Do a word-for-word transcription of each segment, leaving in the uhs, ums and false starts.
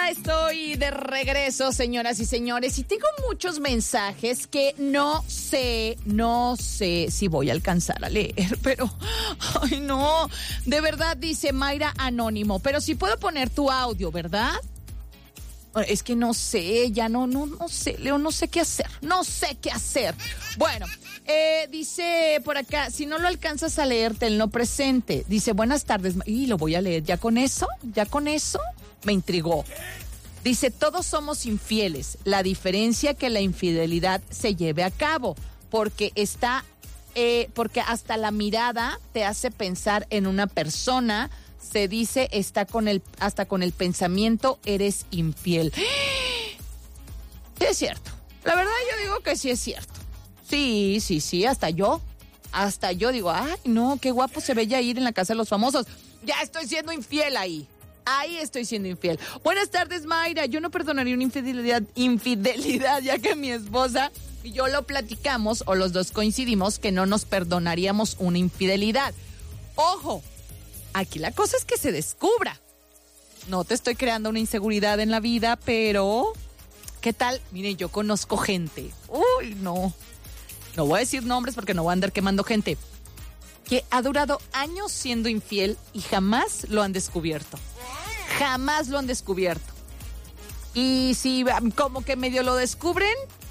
Ya estoy de regreso, señoras y señores, y tengo muchos mensajes que no sé, no sé si voy a alcanzar a leer, pero, ay no, de verdad dice Mayra Anónimo, pero sí puedo poner tu audio, ¿verdad? Es que no sé, ya no, no, no sé, Leo, no sé qué hacer, no sé qué hacer. Bueno, eh, dice por acá, si no lo alcanzas a leer, tenlo presente. Dice, buenas tardes, y lo voy a leer, ¿ya con eso? ¿Ya con eso? Me intrigó. Dice, todos somos infieles, la diferencia que la infidelidad se lleve a cabo, porque está, eh, porque hasta la mirada te hace pensar en una persona. Se dice, está con el, hasta con el pensamiento eres infiel. Sí es cierto. La verdad yo digo que sí es cierto. Sí, sí, sí, hasta yo. Hasta yo digo, ay, no, qué guapo se ve Yair en la casa de los famosos. Ya estoy siendo infiel ahí. Ahí estoy siendo infiel. Buenas tardes, Mayra. Yo no perdonaría una infidelidad, infidelidad, ya que mi esposa y yo lo platicamos, o los dos coincidimos, que no nos perdonaríamos una infidelidad. Ojo. Aquí la cosa es que se descubra. No te estoy creando una inseguridad en la vida, pero ¿qué tal? Miren, yo conozco gente. Uy, no. No voy a decir nombres porque no voy a andar quemando gente. Que ha durado años siendo infiel y jamás lo han descubierto. Jamás lo han descubierto. Y si como que medio lo descubren,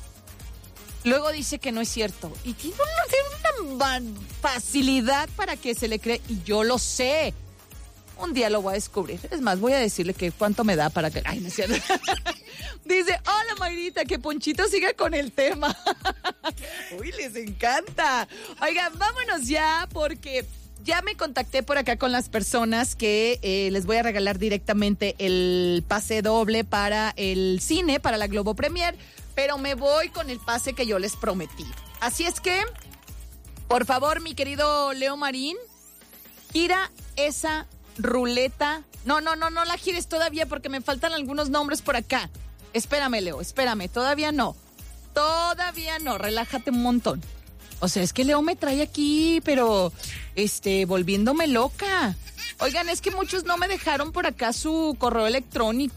luego dice que no es cierto. Y tiene una facilidad para que se le cree. Y yo lo sé. Un día lo voy a descubrir. Es más, voy a decirle que cuánto me da para que... Ay, no es cierto. Dice, hola Mayrita, que Ponchito siga con el tema. Uy, les encanta. Oigan, vámonos ya porque ya me contacté por acá con las personas que eh, les voy a regalar directamente el pase doble para el cine, para la Globo Premier. Pero me voy con el pase que yo les prometí. Así es que, por favor, mi querido Leo Marín, gira esa ruleta. No, no, no, no la gires todavía porque me faltan algunos nombres por acá. Espérame, Leo, espérame, todavía no. Todavía no, relájate un montón. O sea, es que Leo me trae aquí, pero, este, volviéndome loca. Oigan, es que muchos no me dejaron por acá su correo electrónico.